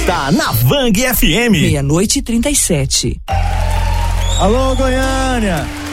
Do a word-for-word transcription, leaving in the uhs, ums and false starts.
está na Vang F M. Meia-noite e trinta e sete. Alô, Goiânia!